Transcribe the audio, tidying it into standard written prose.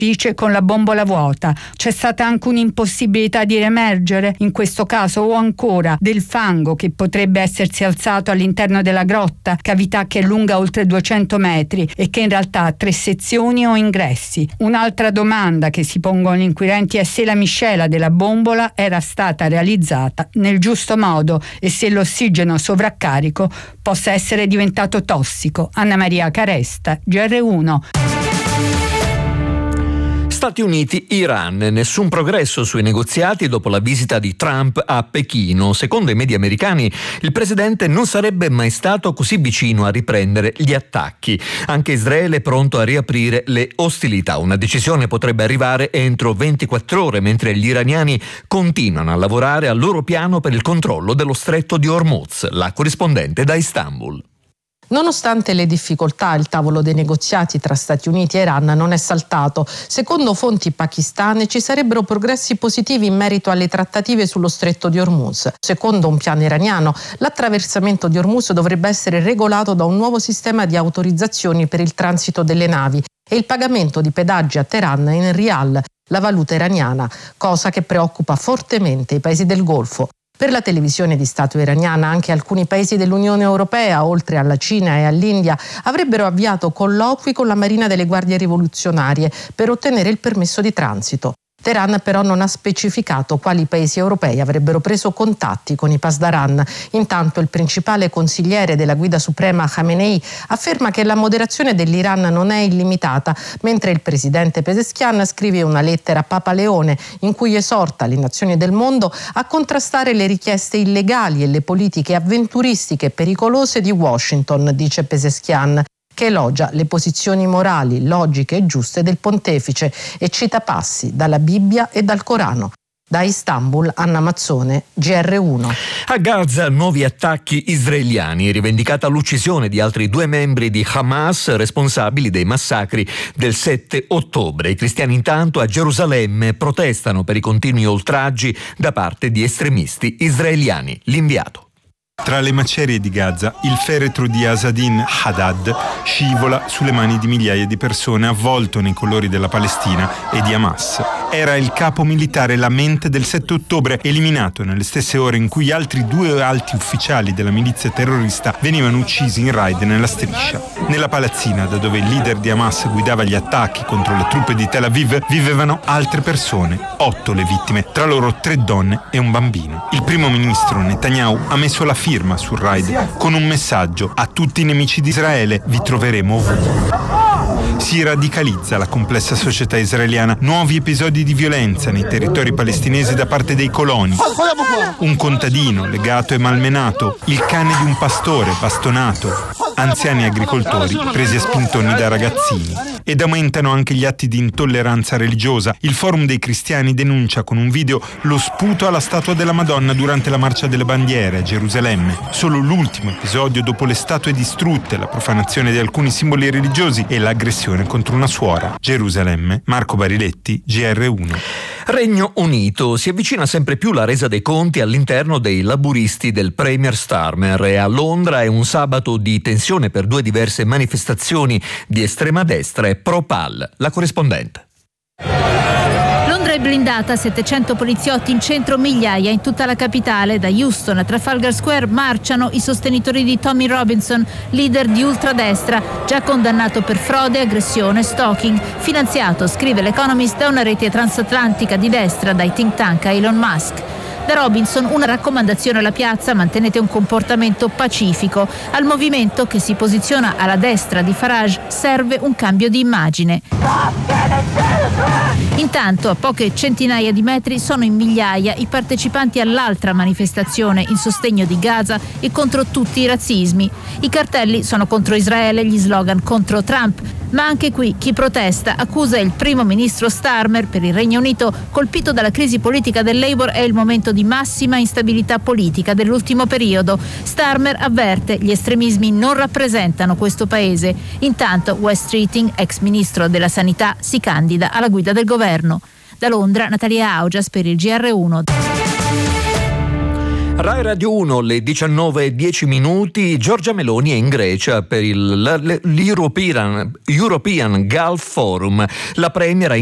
dice con la bombola vuota. C'è stata anche un'impossibilità di riemergere in questo caso, o ancora del fango che potrebbe essersi alzato all'interno della grotta, cavità che è lunga oltre 200 metri e che in realtà ha 3 sezioni o ingressi. Un'altra domanda che si pongono gli inquirenti è se la miscela della bombola era stata realizzata nel giusto modo e se l'ossigeno sovraccarico possa essere diventato tossico. Anna Maria Caresta, GR1. Stati Uniti-Iran, nessun progresso sui negoziati dopo la visita di Trump a Pechino. Secondo i media americani, il presidente non sarebbe mai stato così vicino a riprendere gli attacchi. Anche Israele è pronto a riaprire le ostilità. Una decisione potrebbe arrivare entro 24 ore, mentre gli iraniani continuano a lavorare al loro piano per il controllo dello stretto di Hormuz. La corrispondente da Istanbul. Nonostante le difficoltà, il tavolo dei negoziati tra Stati Uniti e Iran non è saltato. Secondo fonti pakistane ci sarebbero progressi positivi in merito alle trattative sullo stretto di Hormuz. Secondo un piano iraniano, l'attraversamento di Hormuz dovrebbe essere regolato da un nuovo sistema di autorizzazioni per il transito delle navi e il pagamento di pedaggi a Teheran in rial, la valuta iraniana, cosa che preoccupa fortemente i paesi del Golfo. Per la televisione di Stato iraniana anche alcuni paesi dell'Unione Europea, oltre alla Cina e all'India, avrebbero avviato colloqui con la Marina delle Guardie Rivoluzionarie per ottenere il permesso di transito. Teheran però non ha specificato quali paesi europei avrebbero preso contatti con i Pasdaran. Intanto il principale consigliere della guida suprema Khamenei afferma che la moderazione dell'Iran non è illimitata, mentre il presidente Pezeshkian scrive una lettera a Papa Leone in cui esorta le nazioni del mondo a contrastare le richieste illegali e le politiche avventuristiche e pericolose di Washington, dice Pezeshkian, che elogia le posizioni morali, logiche e giuste del pontefice e cita passi dalla Bibbia e dal Corano. Da Istanbul, Anna Mazzone, GR1. A Gaza nuovi attacchi israeliani, rivendicata l'uccisione di altri 2 membri di Hamas responsabili dei massacri del 7 ottobre. I cristiani intanto a Gerusalemme protestano per i continui oltraggi da parte di estremisti israeliani. L'inviato. Tra le macerie di Gaza, il feretro di Asadin Haddad scivola sulle mani di migliaia di persone avvolto nei colori della Palestina e di Hamas. Era il capo militare la mente del 7 ottobre, eliminato nelle stesse ore in cui altri 2 alti ufficiali della milizia terrorista venivano uccisi in raid nella striscia. Nella palazzina, da dove il leader di Hamas guidava gli attacchi contro le truppe di Tel Aviv, vivevano altre persone, 8 le vittime, tra loro 3 donne e un bambino. Il primo ministro Netanyahu ha messo la firma sul raid con un messaggio: a tutti i nemici di Israele vi troveremo ovunque. Si radicalizza la complessa società israeliana, nuovi episodi di violenza nei territori palestinesi da parte dei coloni. Un contadino legato e malmenato, il cane di un pastore bastonato, anziani agricoltori presi a spintoni da ragazzini. Ed aumentano anche gli atti di intolleranza religiosa. Il Forum dei Cristiani denuncia con un video lo sputo alla statua della Madonna durante la Marcia delle Bandiere a Gerusalemme. Solo l'ultimo episodio dopo le statue distrutte, la profanazione di alcuni simboli religiosi e l'aggressione contro una suora. Gerusalemme, Marco Bariletti, GR1. Regno Unito. Si avvicina sempre più la resa dei conti all'interno dei laburisti del Premier Starmer e a Londra è un sabato di tensione per 2 diverse manifestazioni di estrema destra e pro-PAL. La corrispondente. Londra è blindata, 700 poliziotti in centro, migliaia in tutta la capitale. Da Houston a Trafalgar Square marciano i sostenitori di Tommy Robinson, leader di ultradestra, già condannato per frode, aggressione, stalking, finanziato, scrive l'Economist, da una rete transatlantica di destra dai think tank a Elon Musk. Da Robinson una raccomandazione alla piazza: mantenete un comportamento pacifico. Al movimento, che si posiziona alla destra di Farage, serve un cambio di immagine. Intanto, a poche centinaia di metri, sono in migliaia i partecipanti all'altra manifestazione in sostegno di Gaza e contro tutti i razzismi. I cartelli sono contro Israele, gli slogan contro Trump. Ma anche qui chi protesta accusa il primo ministro Starmer. Per il Regno Unito, colpito dalla crisi politica del Labour, è il momento di massima instabilità politica dell'ultimo periodo. Starmer avverte: gli estremismi non rappresentano questo paese. Intanto Wes Streeting, ex ministro della sanità, si candida alla guida del governo. Da Londra, Natalia Augias per il GR1. Rai Radio 1, le 19:10. Giorgia Meloni è in Grecia per l'European Gulf Forum. La premier ha